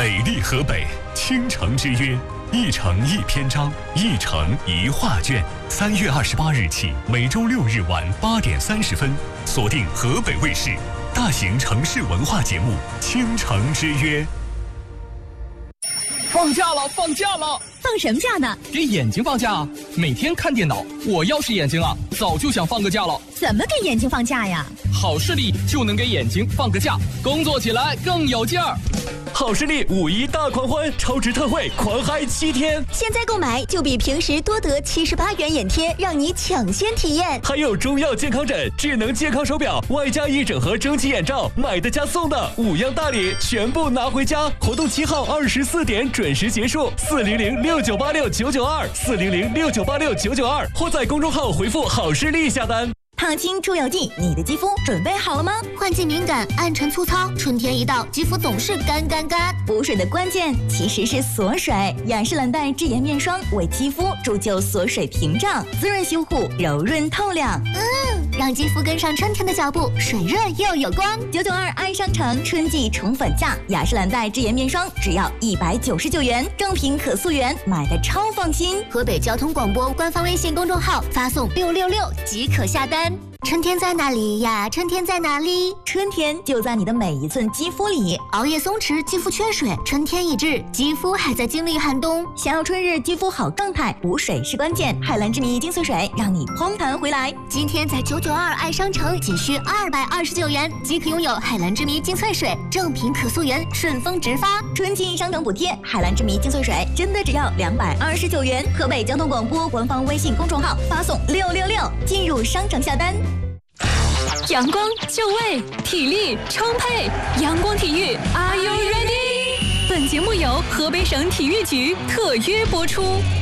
美丽河北，倾城之约，一城一篇章，一城一画卷。3月28日起，每周6日晚8点30分，锁定河北卫视大型城市文化节目《倾城之约》。 放假了，放假了！ 放什么假呢？ 给眼睛放假啊！每天看电脑，我要是眼睛啊，早就想放个假了。 怎么给眼睛放假呀？ 好视力就能给眼睛放个假，工作起来更有劲儿。 好视力5·1大狂欢，超值特惠，狂嗨7天！ 现在购买就比平时多得78元眼贴，让你抢先体验。 还有中药健康枕、智能健康手表，外加1整盒蒸汽眼罩，买的加送的，5样大礼全部拿回家！活动7号24点准时结束，400698699240069869992，或在公众号回复好视力下单。 烫青出油剂，你的肌肤准备好了吗？ 换季敏感、暗沉粗糙，春天一到，肌肤总是干。 补水的关键其实是锁水，雅诗兰黛智颜面霜为肌肤铸就锁水屏障，滋润修护，柔润透亮。 让肌肤跟上春天的脚步，水润又有光。 992爱商城春季宠粉价，雅诗兰黛智颜面霜只要199元，正品可溯源，买的超放心。 河北交通广播官方微信公众号发送666即可下单。春天在哪里呀？春天在哪里？ 春天就在你的每一寸肌肤里。 熬夜松弛，肌肤缺水，春天已至，肌肤还在经历寒冬。 想要春日肌肤好状态，补水是关键。海蓝之谜精粹水让你嘭弹回来。 今天在992爱商城仅需229元即可拥有海蓝之谜精粹水，正品可溯源，顺丰直发。 春季商城补贴，海蓝之谜精粹水真的只要229元。河北交通广播官方微信公众号发送666进入商城下单。 阳光就位，体力充沛，阳光体育 ，Are you ready？ 本节目由河北省体育局特约播出。